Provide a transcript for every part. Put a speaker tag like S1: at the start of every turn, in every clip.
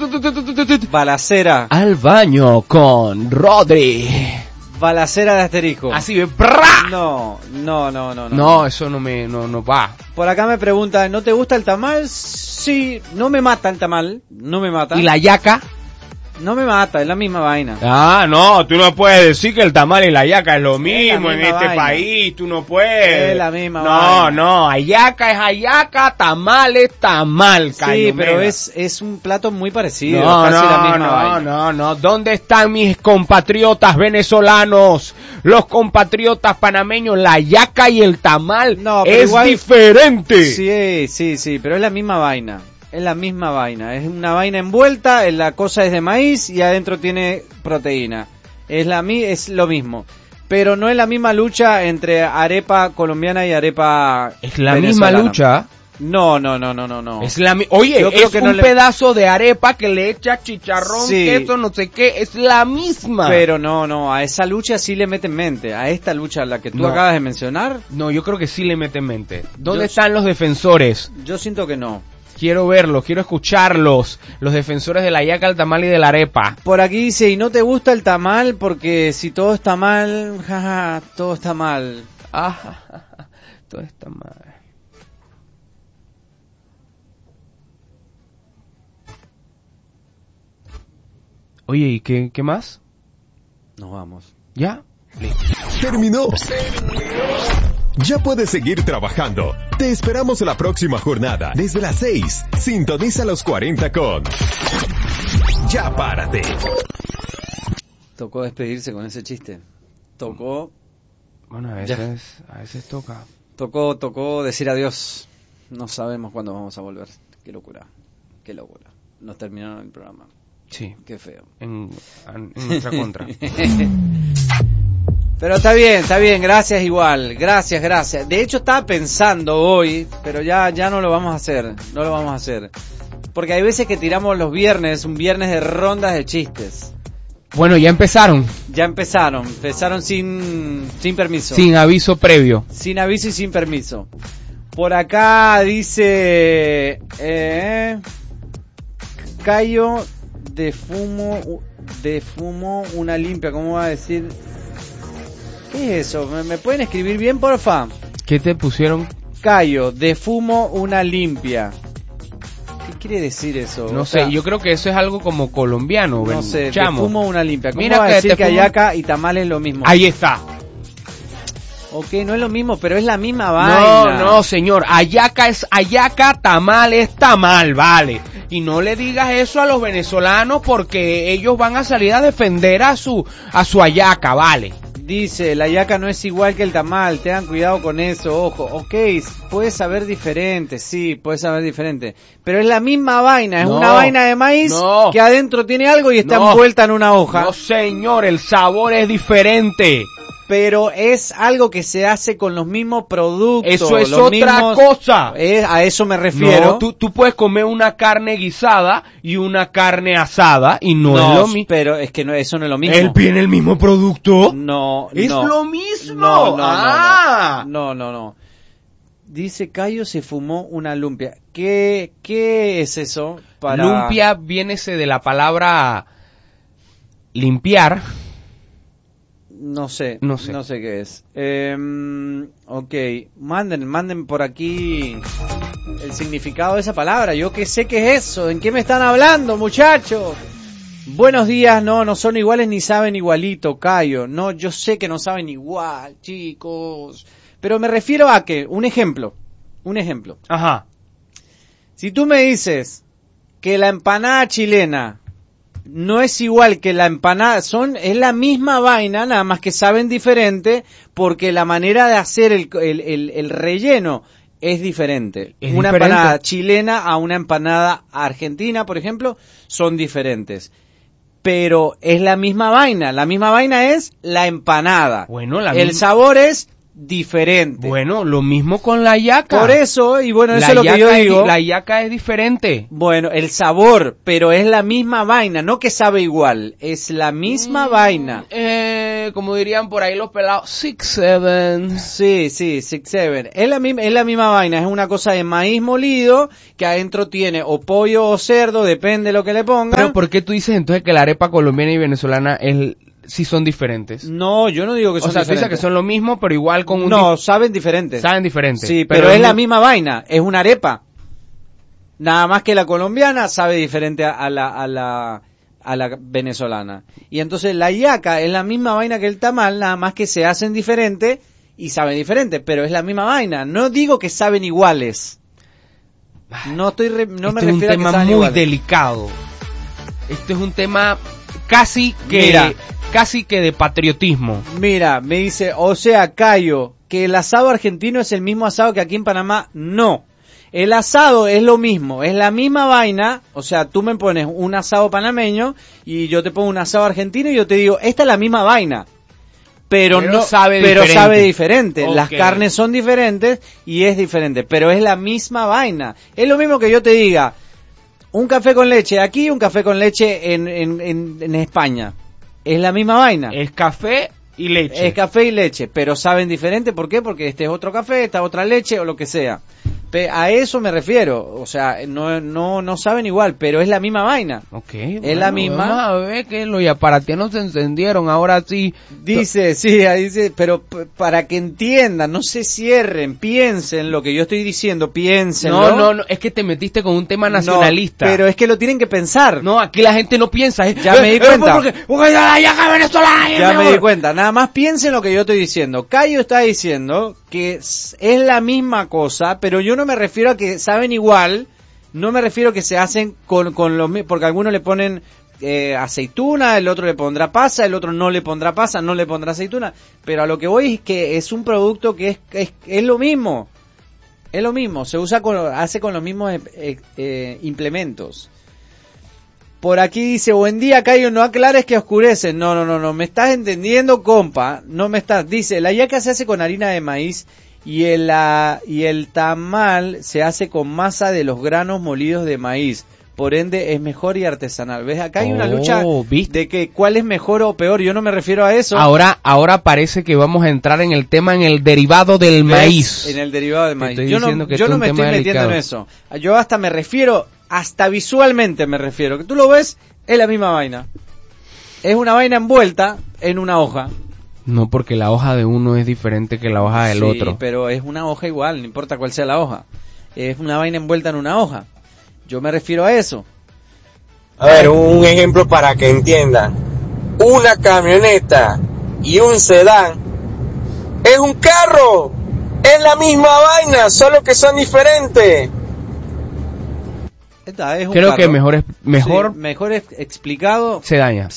S1: Balacera.
S2: Al baño con Rodri.
S1: Balacera de asterisco.
S2: Así de ¡prá!
S1: No.
S2: No, eso no va.
S1: Por acá me preguntan, ¿no te gusta el tamal? Sí, no me mata el tamal, no me mata.
S2: ¿Y la yaca?
S1: No me mata, es la misma vaina.
S2: Ah, no, tú no puedes decir que el tamal y la yaca es lo mismo en este
S1: vaina.
S2: País, tú no puedes.
S1: Es la misma vaina.
S2: No, hallaca es hallaca, tamal es tamal,
S1: Sí,
S2: Cañomeda.
S1: pero es un plato muy parecido,
S2: No,
S1: casi la misma vaina.
S2: no. ¿Dónde están mis compatriotas venezolanos? Los compatriotas panameños, la hallaca y el tamal
S1: No, pero
S2: es
S1: igual,
S2: diferente.
S1: Sí, pero es la misma vaina. Es la misma vaina, es una vaina envuelta, la cosa es de maíz y adentro tiene proteína. Es lo mismo. Pero no es la misma lucha entre arepa colombiana y arepa
S2: Es la
S1: venezolana.
S2: misma lucha.
S1: No.
S2: Es Oye,
S1: Yo creo
S2: es
S1: que
S2: un pedazo de arepa que le echa chicharrón,
S1: Sí.
S2: queso, no sé qué, es la misma.
S1: Pero no, a esa lucha sí le mete en mente. A esta lucha, la que tú
S2: No.
S1: acabas de mencionar,
S2: No, yo creo que sí le mete en mente. ¿Dónde
S1: Yo-
S2: están los defensores?
S1: yo siento que no.
S2: Quiero verlos, quiero escucharlos. Los defensores de la yaca, el tamal y de la arepa.
S1: Por aquí dice, ¿y no te gusta el tamal? Porque si todo está mal, jaja, todo está mal.
S2: Todo está mal. Oye, ¿y qué más?
S1: Nos vamos.
S2: ¿Ya?
S3: Terminó. Ya puedes seguir trabajando. Te esperamos la próxima jornada desde las 6. Sintoniza los 40 con Ya Párate.
S1: Tocó despedirse con ese chiste. Tocó
S2: Bueno, a veces toca.
S1: Tocó decir adiós. No sabemos cuándo vamos a volver. Qué locura. Nos terminaron el programa.
S2: Sí,
S1: Qué feo.
S2: en nuestra contra.
S1: Pero está bien, gracias igual, gracias. De hecho estaba pensando hoy, pero ya no lo vamos a hacer. Porque hay veces que tiramos los viernes, un viernes de rondas de chistes.
S2: Bueno, ya empezaron.
S1: Ya empezaron sin permiso.
S2: Sin aviso previo.
S1: Sin aviso y sin permiso. Por acá dice Cayo de fumo una limpia, ¿cómo va a decir? ¿Qué es eso? ¿Me pueden escribir bien, porfa?
S2: ¿Qué te pusieron?
S1: Cayo, de fumo una limpia. ¿Qué quiere decir eso?
S2: No
S1: O sea,
S2: sé, yo creo que eso es algo como colombiano.
S1: no sé,
S2: chamo.
S1: de fumo una limpia. ¿Cómo
S2: Mira
S1: va a
S2: que
S1: decir
S2: te
S1: que
S2: fumo-
S1: hallaca y tamal es lo mismo?
S2: Ahí está.
S1: Ok, no es lo mismo, pero es la misma vaina.
S2: No, señor. Hallaca es hallaca, tamal es tamal, vale. Y no le digas eso a los venezolanos porque ellos van a salir a defender a su hallaca, vale.
S1: Dice, la hallaca no es igual que el tamal, tengan cuidado con eso, ojo. Ok, puede saber diferente, sí, puede saber diferente. Pero es la misma vaina, es
S2: No,
S1: una vaina de maíz
S2: no.
S1: que adentro tiene algo y está
S2: No.
S1: envuelta en una hoja.
S2: No, señor, el sabor es diferente.
S1: Pero es algo que se hace con los mismos productos.
S2: Eso es
S1: los
S2: otra
S1: mismos-
S2: cosa.
S1: A eso me refiero.
S2: No, tú puedes comer una carne guisada y una carne asada y no es lo mismo.
S1: pero es que eso no es lo mismo.
S2: ¿Él viene el mismo producto?
S1: No,
S2: Es
S1: no.
S2: lo mismo.
S1: No. Dice Cayo se fumó una lumpia. ¿Qué es eso?
S2: Lumpia viénese de la palabra limpiar.
S1: No sé
S2: No sé.
S1: qué es. Ok, manden por aquí el significado de esa palabra. Yo que sé qué es eso. ¿En qué me están hablando, muchachos? Buenos días, no son iguales ni saben igualito, Cayo. No, yo sé que no saben igual, chicos. Pero me refiero a que, un ejemplo.
S2: Ajá.
S1: Si tú me dices que la empanada chilena no es igual que la empanada, es la misma vaina, nada más que saben diferente, porque la manera de hacer el relleno es diferente.
S2: Es
S1: Una
S2: diferente.
S1: empanada chilena a una empanada argentina, por ejemplo, son diferentes. Pero es la misma vaina es la empanada.
S2: Bueno,
S1: el sabor es diferente.
S2: Bueno, lo mismo con la hallaca.
S1: Por eso, y bueno, eso
S2: La
S1: es lo que yo
S2: hallaca
S1: digo.
S2: La hallaca es diferente.
S1: Bueno, el sabor, pero es la misma vaina, no que sabe igual, es la misma vaina.
S2: como dirían por ahí los pelados, 6-7.
S1: Sí, 6-7. Es la misma vaina, es una cosa de maíz molido que adentro tiene o pollo o cerdo, depende de lo que le pongan.
S2: Pero ¿por qué tú dices entonces que la arepa colombiana y venezolana sí son diferentes?
S1: No, yo no digo que son diferentes.
S2: O sea, tú dices que son lo mismo, pero igual con un...
S1: No, saben diferentes.
S2: Saben diferentes.
S1: Sí, pero es la misma vaina, es una arepa. Nada más que la colombiana sabe diferente a la venezolana. Y entonces la hallaca es la misma vaina que el tamal, nada más que se hacen diferente y saben diferente, pero es la misma vaina. No digo que saben iguales. No me refiero a que saben iguales. Este es un tema muy
S2: delicado. Este es un tema casi que de patriotismo.
S1: Mira, me dice, o sea, Cayo, que el asado argentino es el mismo asado que aquí en Panamá. No. El asado es lo mismo, es la misma vaina, o sea, tú me pones un asado panameño y yo te pongo un asado argentino y yo te digo, esta es la misma vaina, pero sabe diferente. Okay. Las carnes son diferentes y es diferente, pero es la misma vaina. Es lo mismo que yo te diga, un café con leche aquí y un café con leche en España. Es la misma vaina.
S2: Es café y leche.
S1: Es café y leche, pero saben diferente, ¿por qué? Porque este es otro café, esta otra leche o lo que sea. A eso me refiero, o sea, no saben igual, pero es la misma vaina.
S2: Okay,
S1: es la misma.
S2: Vamos a ver que los aparatianos se encendieron, ahora sí.
S1: Dice, dice, pero para que entiendan, no se cierren, piensen lo que yo estoy diciendo, piénsenlo.
S2: No, es que te metiste con un tema nacionalista.
S1: No, pero es que lo tienen que pensar.
S2: No, aquí la gente no piensa.
S1: Ya me di cuenta.
S2: Ya
S1: me di cuenta, nada más piensen lo que yo estoy diciendo. Cayo está diciendo que es la misma cosa, pero yo no me refiero a que saben igual, no me refiero a que se hacen con los mismos, porque algunos le ponen aceituna, el otro le pondrá pasa, el otro no le pondrá pasa, no le pondrá aceituna, pero a lo que voy es que es un producto que es lo mismo, se usa hace con los mismos implementos. Por aquí dice, buen día, Cayo, no aclares que oscurece. No, me estás entendiendo, compa, no me estás. Dice, la hallaca se hace con harina de maíz y el tamal se hace con masa de los granos molidos de maíz. Por ende, es mejor y artesanal. ¿Ves? Acá hay una lucha de que cuál es mejor o peor. Yo no me refiero a eso.
S2: Ahora parece que vamos a entrar en el tema, en el derivado del maíz.
S1: En el derivado del maíz. Yo no me estoy metiendo en eso. Yo hasta me refiero, hasta visualmente me refiero. Que tú lo ves, es la misma vaina. Es una vaina envuelta en una hoja.
S2: No, porque la hoja de uno es diferente que la hoja del otro.
S1: Sí, pero es una hoja igual, no importa cuál sea la hoja. Es una vaina envuelta en una hoja. Yo me refiero a eso.
S4: A ver, un ejemplo para que entiendan. Una camioneta y un sedán es un carro. Es la misma vaina, solo que son diferentes.
S2: Creo que
S1: mejor explicado.
S2: Se daña.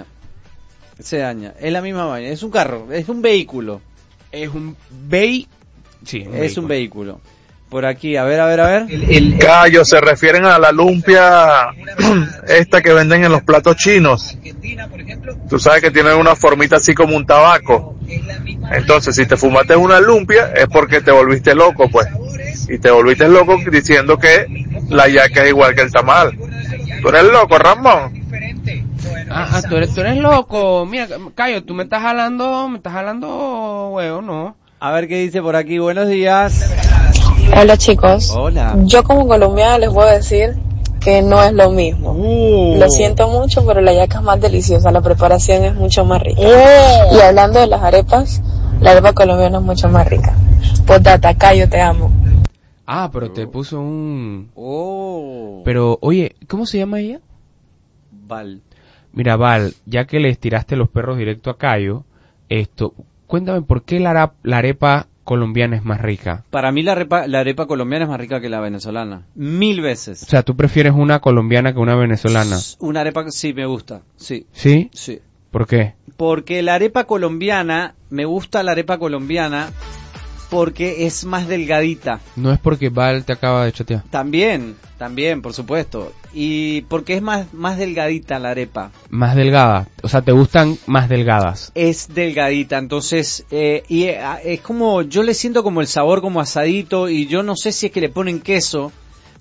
S1: Es la misma vaina. Es un carro, es un vehículo.
S2: Un
S1: vehículo. Por aquí, a ver.
S5: Cayo, se refieren a la lumpia esta que venden en los platos chinos. Tú sabes que tienen una formita así como un tabaco. Entonces, si te fumaste una lumpia es porque te volviste loco, pues. Y te volviste loco diciendo que la hallaca es igual que el tamal. ¿Tú eres loco, Ramón?
S2: Tú eres loco. Mira, Cayo, tú me estás jalando, huevo, ¿no?
S1: A ver qué dice por aquí. Buenos días.
S6: Hola, chicos.
S1: Hola.
S6: Yo como colombiana les puedo decir que no es lo mismo. Lo siento mucho, pero la hallaca es más deliciosa, la preparación es mucho más rica. Y hablando de las arepas, la arepa colombiana es mucho más rica. Postdata, Cayo, te amo.
S2: Pero te puso un... Pero, oye, ¿cómo se llama ella?
S1: Val.
S2: Mira, Val, ya que le estiraste los perros directo a Cayo, cuéntame por qué la arepa colombiana es más rica.
S1: Para mí la arepa colombiana es más rica que la venezolana. 1000 veces.
S2: O sea, ¿tú prefieres una colombiana que una venezolana?
S1: Una arepa, sí, me gusta. Sí.
S2: ¿Sí?
S1: Sí.
S2: ¿Por qué?
S1: Porque la arepa colombiana, me gusta la arepa colombiana porque es más delgadita.
S2: No es porque Val te acaba de chatear.
S1: También, por supuesto. Y porque es más delgadita la arepa.
S2: Más delgada. O sea, ¿te gustan más delgadas?
S1: Es delgadita, entonces, es como, yo le siento como el sabor como asadito y yo no sé si es que le ponen queso,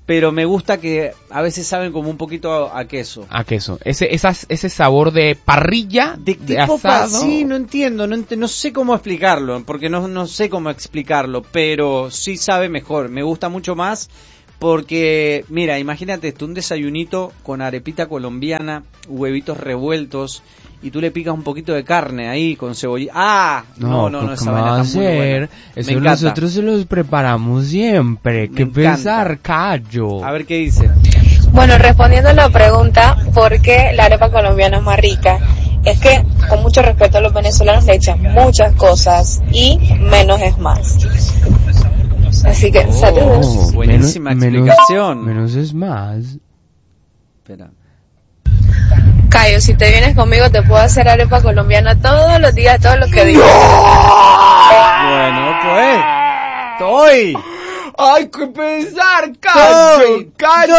S1: pero me gusta que a veces saben como un poquito a queso.
S2: A queso. Ese sabor de parrilla,
S1: de
S2: tipo
S1: asado. Sí, no entiendo, no sé cómo explicarlo, porque no sé cómo explicarlo, pero sí sabe mejor, me gusta mucho más. Porque, mira, imagínate esto, un desayunito con arepita colombiana, huevitos revueltos, y tú le picas un poquito de carne ahí con cebolla. ¡Ah! No, esa vaina está muy buena.
S2: Eso nosotros se los preparamos siempre. ¿Qué pensar, Cayo?
S1: A ver qué dice.
S6: Bueno, respondiendo a la pregunta, ¿por qué la arepa colombiana es más rica? Es que, con mucho respeto a los venezolanos, le echan muchas cosas y menos es más. Así que, saludos.
S1: Buenísima explicación.
S2: Menos es más.
S1: Espera.
S6: Cayo, si te vienes conmigo te puedo hacer arepa colombiana todos los días, todo lo que digas.
S1: Bueno, pues. Estoy.
S2: ¡Ay, qué pensar, Cayo!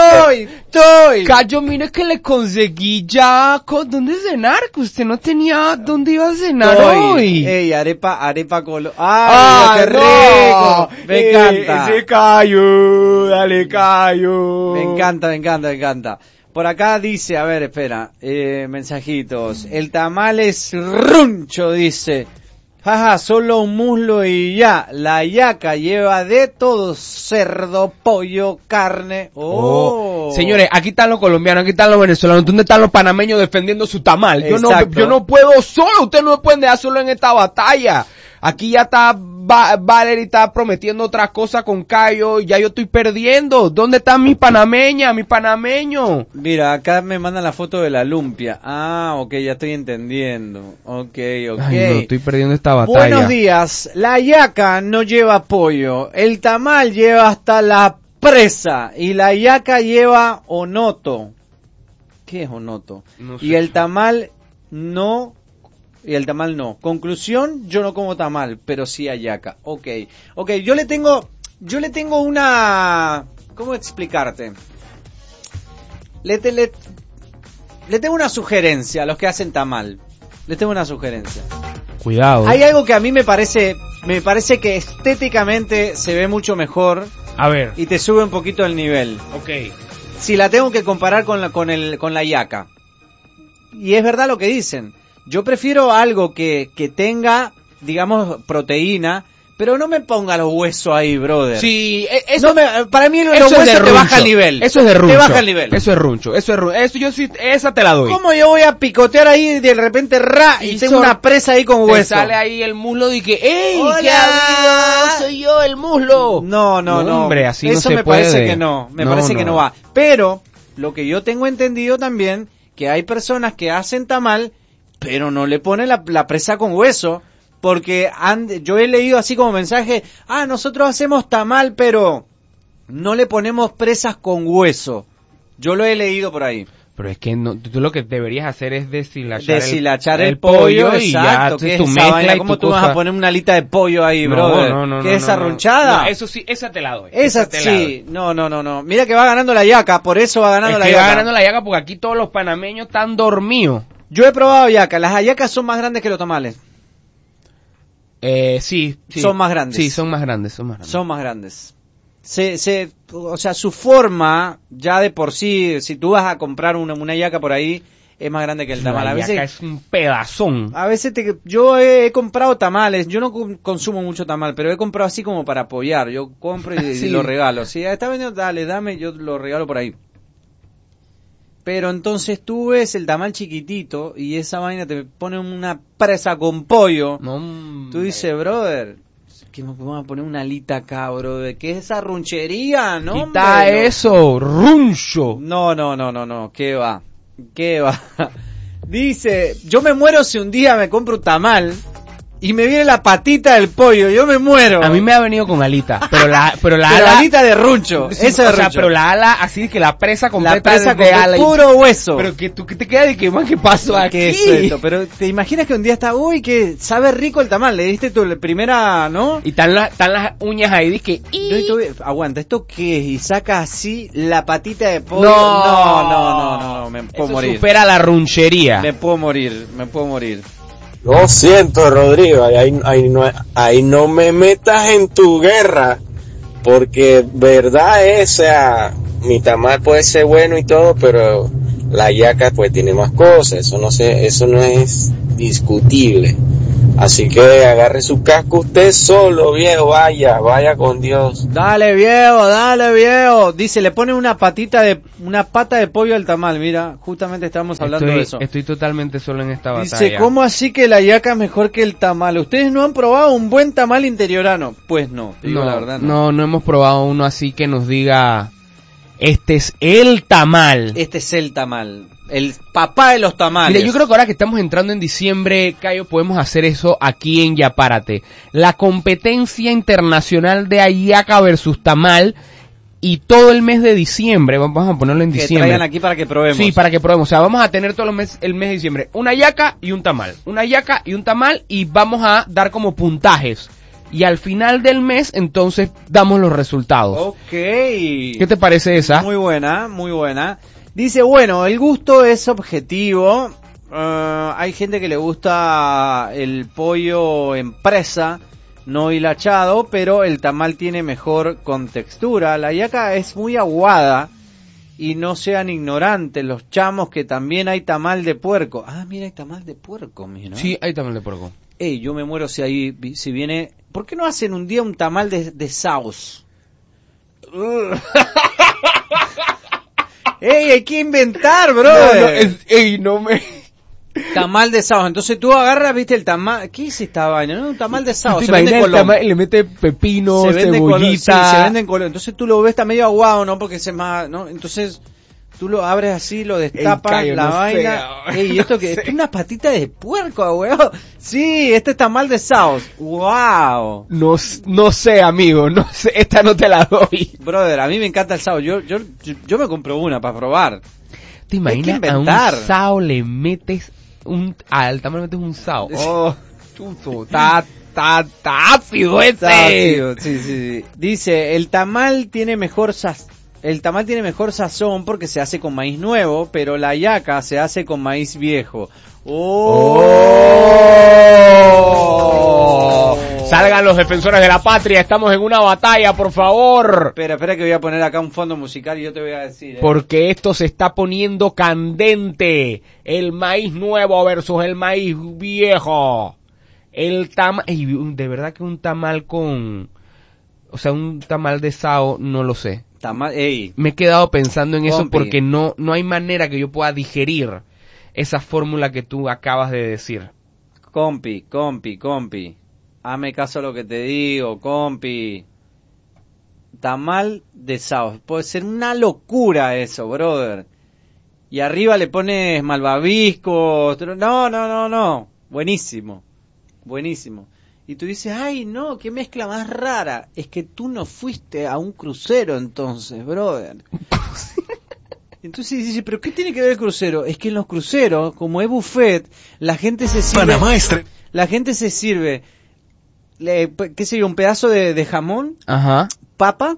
S2: Cayo, mire que le conseguí ya dónde cenar, que usted no tenía dónde iba a cenar hoy.
S1: Ey, arepa ¡ay, qué rico! Me encanta.
S2: Ese Cayo, dale, Cayo.
S1: Me encanta. Por acá dice, a ver, espera, mensajitos. El tamal es runcho, dice. Jaja, solo un muslo y ya. La hallaca lleva de todo: cerdo, pollo, carne. Oh.
S2: Señores, aquí están los colombianos, aquí están los venezolanos. ¿Dónde están los panameños defendiendo su tamal? Yo no puedo solo. Ustedes no me pueden dejar solo en esta batalla. Aquí ya está Valerie está prometiendo otras cosas con Cayo y ya yo estoy perdiendo. ¿Dónde están mis panameñas, mis panameños?
S1: Mira, acá me mandan la foto de la lumpia. Ah, ok, ya estoy entendiendo. Ok.
S2: Ay, no, estoy perdiendo esta batalla.
S1: Buenos días. La hallaca no lleva pollo. El tamal lleva hasta la presa. Y la hallaca lleva onoto. ¿Qué es onoto?
S2: No sé.
S1: Y el tamal no. Conclusión, yo no como tamal, pero sí hallaca. Ok, yo le tengo una... ¿Cómo explicarte? Le tengo una sugerencia a los que hacen tamal. Les tengo una sugerencia.
S2: Cuidado.
S1: Hay algo que a mí me parece que estéticamente se ve mucho mejor.
S2: A ver.
S1: Y te sube un poquito el nivel.
S2: Ok.
S1: Si la tengo que comparar con la hallaca. Y es verdad lo que dicen. Yo prefiero algo que tenga, digamos, proteína, pero no me ponga los huesos ahí, brother.
S2: Sí, eso...
S1: para mí los huesos te baja el nivel.
S2: Eso es de runcho.
S1: Te baja el nivel.
S2: Eso es runcho. Eso yo sí, esa te la doy.
S1: ¿Cómo yo voy a picotear ahí y de repente y tengo una presa ahí con hueso?
S2: Sale ahí el muslo y que, ¡ey!
S1: ¡Hola!
S2: ¿Qué ha habido? Soy yo, el muslo.
S1: No.
S2: Hombre, así no se puede.
S1: Eso me parece que no. Me parece que no va. Pero, lo que yo tengo entendido también, que hay personas que hacen tamal, pero no le ponen la presa con hueso, porque yo he leído así como mensaje, nosotros hacemos tamal, pero no le ponemos presas con hueso. Yo lo he leído por ahí.
S2: Pero es que tú lo que deberías hacer es
S1: deshilachar el pollo,
S2: y
S1: exacto.
S2: Ya,
S1: ¿Qué
S2: tu
S1: es
S2: mezcla
S1: esa vaina? ¿Cómo tú vas a poner una alita de pollo ahí, brother?
S2: No.
S1: ¿Qué es esa arrunchada?
S2: No, eso sí, esa te la doy.
S1: Esa sí. No. Mira que va ganando la hallaca, por eso va ganando la yaca.
S2: Va ganando la yaca porque aquí todos los panameños están dormidos.
S1: Yo he probado hallaca. Las hallacas son más grandes que los tamales.
S2: Sí.
S1: Son más grandes.
S2: Sí, son más grandes.
S1: Son más grandes. O sea, su forma, ya de por sí, si tú vas a comprar una hallaca por ahí, es más grande que el tamal.
S2: La hallaca es un pedazón.
S1: A veces yo he comprado tamales, yo no consumo mucho tamal, pero he comprado así como para apoyar. Yo compro y lo regalo. Si está vendiendo, dame, yo lo regalo por ahí. Pero entonces tú ves el tamal chiquitito y esa vaina te pone una presa con pollo.
S2: No,
S1: tú dices, brother, ¿qué me vamos a poner una alita acá, brother? ¿Qué es esa runchería? No,
S2: quita eso, runcho.
S1: No, ¿qué va? Dice, yo me muero si un día me compro un tamal y me viene la patita del pollo, yo me muero.
S2: A mí me ha venido con alita, pero la
S1: ala, alita de runcho,
S2: sí,
S1: esa de runcho.
S2: Pero la ala así que la presa completa,
S1: la presa
S2: de ala
S1: puro hueso.
S2: Pero que tú que te quedas de que más, ¿qué pasó aquí?
S1: ¿Qué es esto? Pero te imaginas que un día está, que sabe rico el tamal, le diste tu primera, ¿no?
S2: Y están las uñas ahí de que
S1: aguanta, ¿esto qué es? Y saca así la patita de pollo. No, me puedo morir.
S2: Eso supera la runchería.
S1: Me puedo morir.
S4: Lo siento, Rodrigo, ahí no me metas en tu guerra, porque verdad es, o sea, mi tamal puede ser bueno y todo, pero la hallaca pues tiene más cosas, eso no es discutible. Así que agarre su casco usted solo, viejo, vaya con Dios.
S1: Dale viejo. Dice, le pone una pata de pollo al tamal, mira, justamente estamos hablando de eso.
S2: Estoy totalmente solo en esta batalla.
S1: Dice, ¿cómo así que la hallaca es mejor que el tamal? ¿Ustedes no han probado un buen tamal interiorano? Pues no, te digo la verdad.
S2: No hemos probado uno así que nos diga, este es el tamal.
S1: Este es el tamal. El papá de los tamales.
S2: Mira, yo creo que ahora que estamos entrando en diciembre, Cayo, podemos hacer eso aquí en Yapárate. La competencia internacional de hallaca versus tamal, y todo el mes de diciembre, vamos a ponerlo en diciembre.
S1: Que traigan aquí para que probemos.
S2: Sí, para que probemos. O sea, vamos a tener todo el mes de diciembre una hallaca y un tamal. Una hallaca y un tamal, y vamos a dar como puntajes. Y al final del mes, entonces, damos los resultados.
S1: Ok.
S2: ¿Qué te parece esa?
S1: Muy buena. Dice, bueno, el gusto es objetivo. Hay gente que le gusta el pollo en presa, no hilachado, pero el tamal tiene mejor contextura. La hallaca es muy aguada, y no sean ignorantes los chamos, que también hay tamal de puerco. Ah, mira, hay tamal de puerco, mira.
S2: Sí, hay tamal de puerco.
S1: Yo me muero si viene... ¿Por qué no hacen un día un tamal de saus? Hay que inventar, bro. Tamal de saus. Entonces tú agarras, viste, el tamal. ¿Qué es esta vaina? No, un tamal de saus.
S2: Se vende en Colón. Le mete pepino, cebollita.
S1: Se vende en Colón. Entonces tú lo ves, está medio aguado, ¿no? Porque se más, ¿no? Entonces tú lo abres así, lo destapas, la vaina. ¿Y esto qué? Esto es una patita de puerco, weón. Sí, este es tamal de saus. Wow.
S2: No sé, amigo, no sé, esta no te la doy.
S1: Brother, a mí me encanta el saus. Yo me compro una para probar.
S2: ¿Te imaginas a un saus le metes al tamal le metes un saus? Oh, chuzo, está ácido ese.
S1: Está ácido, sí. Dice, el tamal tiene mejor sazón porque se hace con maíz nuevo, pero la hallaca se hace con maíz viejo.
S2: Salgan los defensores de la patria, estamos en una batalla, por favor.
S1: Espera que voy a poner acá un fondo musical y yo te voy a decir.
S2: Porque esto se está poniendo candente. El maíz nuevo versus el maíz viejo. El tamal, de verdad que un tamal un tamal de sao, no lo sé. Me he quedado pensando en eso porque no hay manera que yo pueda digerir esa fórmula que tú acabas de decir.
S1: Compi. Hazme caso a lo que te digo, compi. Tamal de sao. Puede ser una locura eso, brother. Y arriba le pones malvavisco. No. Buenísimo. Y tú dices, ay no, qué mezcla más rara. Es que tú no fuiste a un crucero entonces, brother. Entonces dices, ¿pero qué tiene que ver el crucero? Es que en los cruceros, como es buffet, la gente se sirve, qué sé yo, un pedazo de jamón, papa,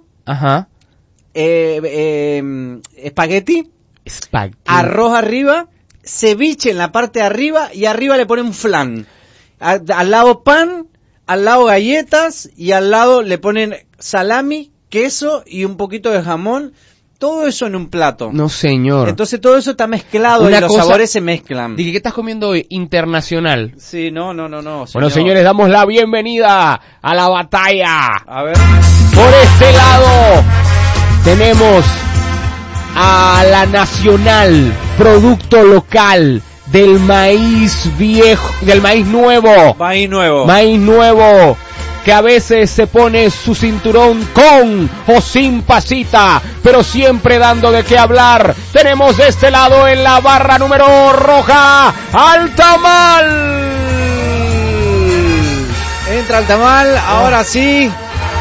S1: espagueti, arroz arriba, ceviche en la parte de arriba, y arriba le ponen flan. Al lado pan, al lado galletas, y al lado le ponen salami, queso y un poquito de jamón. Todo eso en un plato.
S2: No, señor.
S1: Entonces todo eso está mezclado y los sabores se mezclan.
S2: Dije, ¿qué estás comiendo hoy? Internacional.
S1: Sí, no. Señor.
S2: Bueno, señores, damos la bienvenida a la batalla.
S1: A ver.
S2: Por este lado tenemos a la Nacional, producto local del maíz viejo, del maíz nuevo.
S1: Maíz
S2: nuevo. Que a veces se pone su cinturón con o sin pasita, pero siempre dando de qué hablar. Tenemos de este lado en la barra número roja al tamal.
S1: Entra el tamal, ahora sí.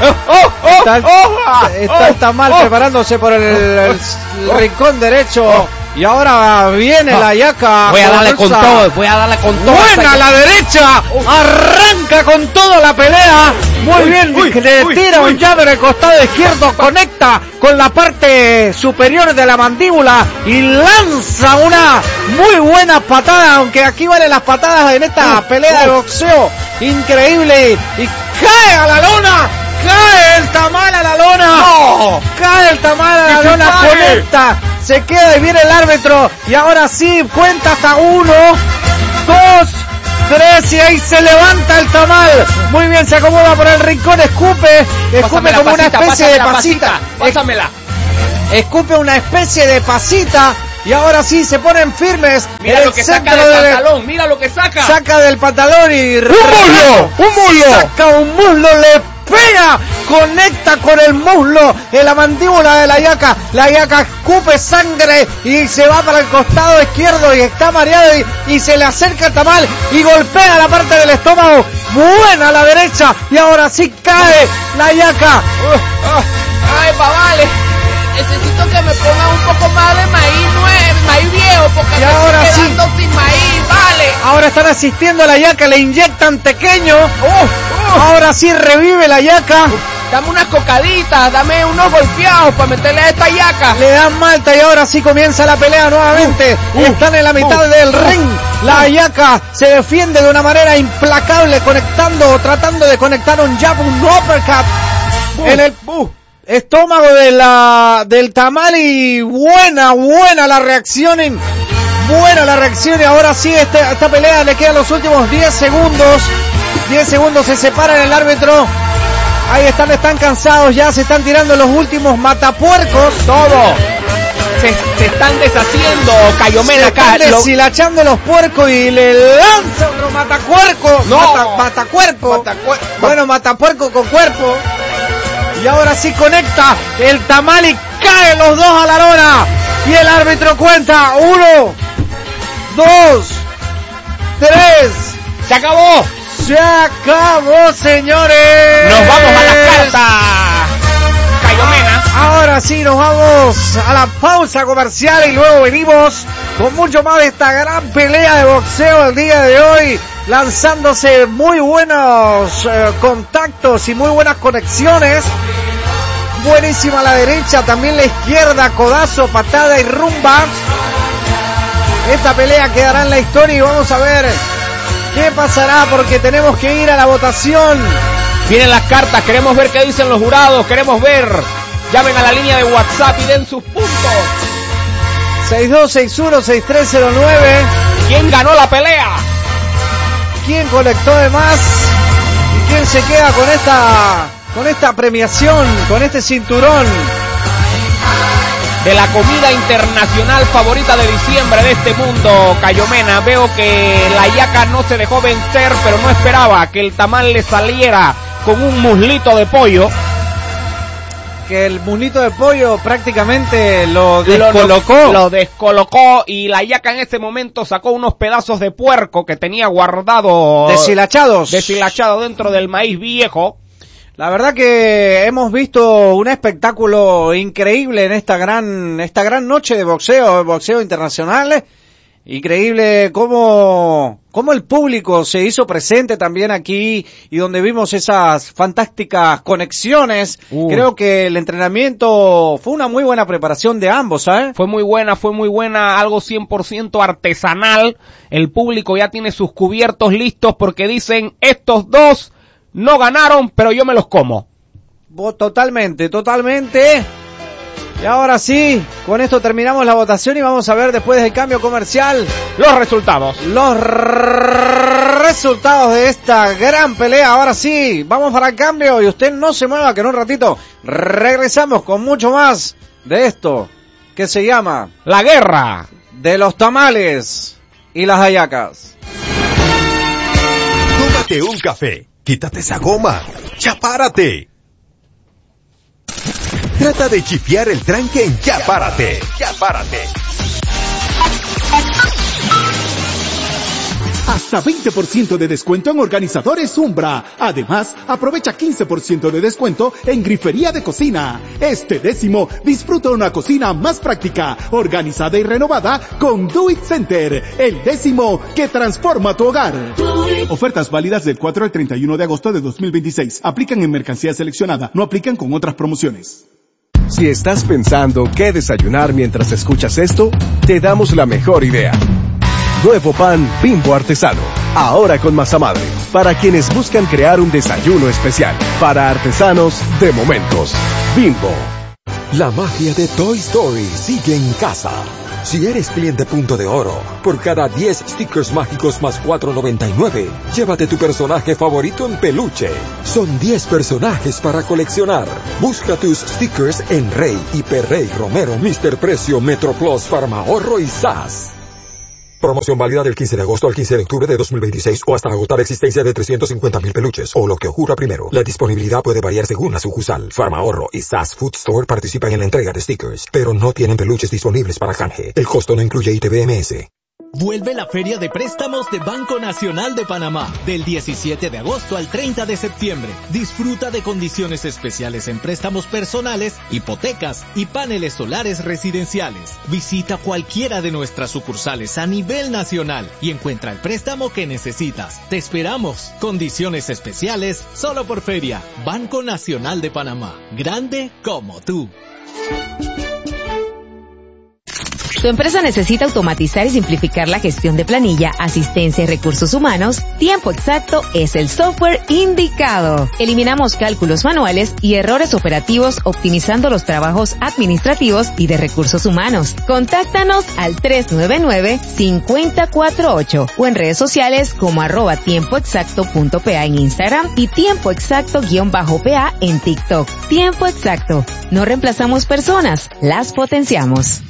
S1: Está el tamal preparándose por el rincón derecho. Y ahora viene la hallaca.
S2: Voy a darle con todo.
S1: Buena a la derecha. Arranca con toda la pelea. Muy bien. Le tira un llave en el costado izquierdo. Conecta con la parte superior de la mandíbula. Y lanza una muy buena patada. Aunque aquí valen las patadas en esta pelea de boxeo. Increíble. Y cae a la lona. cae el tamal a la lona.
S2: ¡No!
S1: Cae el tamal a la lona, conecta, se queda y viene el árbitro. Y ahora sí, cuenta hasta 1, 2, 3 y ahí se levanta el tamal. Muy bien, se acomoda por el rincón, escupe como una especie de pasita.
S2: Pásamela.
S1: Escupe una especie de pasita. Y ahora sí se ponen firmes.
S2: Mira lo que saca del pantalón, mira lo que saca.
S1: Saca del pantalón y...
S2: ¡Un muslo!
S1: Saca un muslo, le pega, conecta con el muslo en la mandíbula de la yaca. La yaca escupe sangre y se va para el costado izquierdo y está mareado y se le acerca el tamal y golpea la parte del estómago. Buena a la derecha y ahora sí cae la yaca.
S2: Ay, vale. Necesito que me pongan un poco más de maíz viejo, porque
S1: y ahora
S2: estoy quedando sin maíz, vale.
S1: Ahora están asistiendo a la yaca, le inyectan tequeño. Ahora sí revive la yaca.
S2: Dame unas cocaditas, dame unos golpeados para meterle a esta yaca.
S1: Le dan malta y ahora sí comienza la pelea nuevamente. Están en la mitad del ring. La yaca se defiende de una manera implacable, tratando de conectar un jab, un uppercut en el estómago del tamal y buena la reacción. Buena la reacción y ahora sí esta pelea le quedan los últimos 10 segundos. 10 segundos, se separan el árbitro. Ahí están cansados ya, se están tirando los últimos matapuercos.
S2: Todo. Se están deshaciendo, Cayomena acá.
S1: Se están deshilachando los puercos y le lanza otro matacuerco.
S2: No.
S1: Matacuerpo. Bueno, matapuerco con cuerpo. Y ahora sí conecta el tamal y caen los dos a la lona. Y el árbitro cuenta 1, 2, 3.
S2: Se acabó.
S1: Se acabó, señores.
S2: Nos vamos a la carta, Cayomena.
S1: Ahora sí, nos vamos a la pausa comercial y luego venimos con mucho más de esta gran pelea de boxeo el día de hoy, lanzándose muy buenos contactos y muy buenas conexiones. Buenísima la derecha, también la izquierda, codazo, patada y rumba. Esta pelea quedará en la historia y vamos a ver qué pasará porque tenemos que ir a la votación.
S2: Vienen las cartas, queremos ver qué dicen los jurados, queremos ver. Llamen a la línea de WhatsApp y den sus puntos.
S1: 6261-6309.
S2: ¿Quién ganó la pelea?
S1: ¿Quién conectó de más? ¿Y quién se queda con esta premiación, con este cinturón?
S2: De la comida internacional favorita de diciembre de este mundo, Cayomena. Veo que la yaca no se dejó vencer, pero no esperaba que el tamal le saliera con un muslito de pollo.
S1: Que el muslito de pollo prácticamente lo descolocó.
S2: Lo descolocó y la yaca en ese momento sacó unos pedazos de puerco que tenía guardado.
S1: Deshilachado
S2: dentro del maíz viejo.
S1: La verdad que hemos visto un espectáculo increíble en esta gran noche de boxeo internacional. Increíble cómo el público se hizo presente también aquí y donde vimos esas fantásticas conexiones. Creo que el entrenamiento fue una muy buena preparación de ambos, ¿sabes?
S2: Fue muy buena, algo 100% artesanal. El público ya tiene sus cubiertos listos porque dicen, estos dos no ganaron, pero yo me los como.
S1: Totalmente. Y ahora sí, con esto terminamos la votación y vamos a ver después del cambio comercial
S2: los resultados.
S1: Los resultados de esta gran pelea. Ahora sí, vamos para el cambio y usted no se mueva que en un ratito regresamos con mucho más de esto que se llama
S2: la guerra
S1: de los tamales y las hallacas.
S3: Tómate un café, quítate esa goma, ya párate. Trata de chifiar el tranque en Ya Párate.
S7: Hasta 20% de descuento en organizadores Umbra. Además, aprovecha 15% de descuento en grifería de cocina. Este 10º, disfruta una cocina más práctica, organizada y renovada con Do It Center. El 10º que transforma tu hogar. Ofertas válidas del 4 al 31 de agosto de 2026. Aplican en mercancía seleccionada. No aplican con otras promociones.
S3: Si estás pensando qué desayunar mientras escuchas esto, te damos la mejor idea. Nuevo pan Bimbo Artesano. ahora con masa madre, para quienes buscan crear un desayuno especial, para artesanos de momentos. Bimbo.
S8: La magia de Toy Story sigue en casa. Si eres cliente Punto de Oro, por cada 10 stickers mágicos más $4.99, llévate tu personaje favorito en peluche. Son 10 personajes para coleccionar. Busca tus stickers en Rey, Hiperrey, Romero, Mr. Precio, MetroPlus, Farmahorro y SAS. Promoción válida del 15 de agosto al 15 de octubre de 2026 o hasta agotar la existencia de 350,000 peluches o lo que ocurra primero. La disponibilidad puede variar según la sucursal. Farmahorro y SAS Food Store participan en la entrega de stickers, pero no tienen peluches disponibles para canje. El costo no incluye ITBMS.
S9: Vuelve la Feria de Préstamos de Banco Nacional de Panamá, del 17 de agosto al 30 de septiembre. Disfruta de condiciones especiales en préstamos personales, hipotecas y paneles solares residenciales. Visita cualquiera de nuestras sucursales a nivel nacional y encuentra el préstamo que necesitas. Te esperamos. Condiciones especiales solo por Feria. Banco Nacional de Panamá. Grande como tú.
S10: Tu empresa necesita automatizar y simplificar la gestión de planilla, asistencia y recursos humanos. Tiempo Exacto es el software indicado. Eliminamos cálculos manuales y errores operativos, optimizando los trabajos administrativos y de recursos humanos. Contáctanos al 399-5048 o en redes sociales como @tiempoexacto.pa en Instagram y tiempoexacto_pa en TikTok. Tiempo Exacto. No reemplazamos personas, las potenciamos.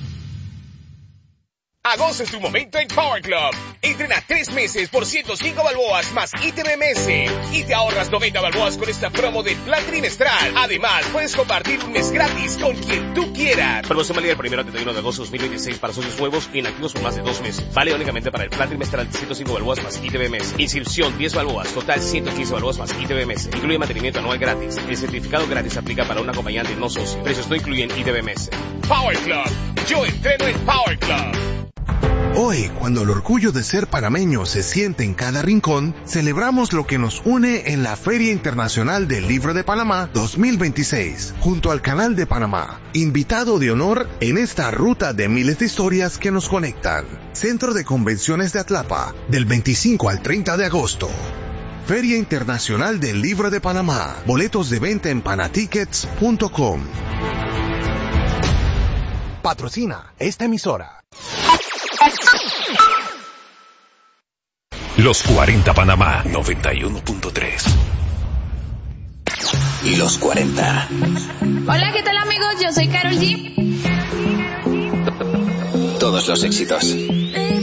S11: Agosto es tu momento en Power Club. Entrena 3 meses por 105 balboas más ITBMS y te ahorras 90 balboas con esta promo del plan trimestral. Además, puedes compartir un mes gratis con quien tú quieras. Promoción válida del 1 al 31 de agosto 2026 para socios nuevos e inactivos por más de 2 meses. Vale únicamente para el plan trimestral de 105 balboas más ITBMS. Inscripción 10 balboas, total 115 balboas más ITBMS. Incluye mantenimiento anual gratis. El certificado gratis aplica para un acompañante no socio. Precios no incluyen ITBMS. Power Club. Yo entreno en Power Club.
S12: Hoy, cuando el orgullo de ser panameño se siente en cada rincón, celebramos lo que nos une en la Feria Internacional del Libro de Panamá 2026, junto al Canal de Panamá. Invitado de honor en esta ruta de miles de historias que nos conectan. Centro de Convenciones de Atlapa, del 25 al 30 de agosto. Feria Internacional del Libro de Panamá. Boletos de venta en panatickets.com. Patrocina esta emisora.
S3: Los 40 Panamá 91.3.
S13: Y los 40.
S14: Hola, ¿qué tal amigos? Yo soy Karol G.
S13: Todos los éxitos.